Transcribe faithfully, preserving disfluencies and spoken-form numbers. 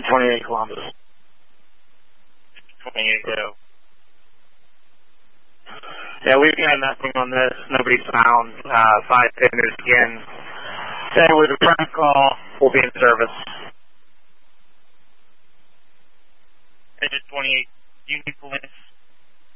twenty-eight Columbus. twenty-eight, go. Yeah, we've got nothing on this. Nobody's found. Uh, five tenders again. Say with a prank call, we'll be in service. Tender twenty-eight, Union Police.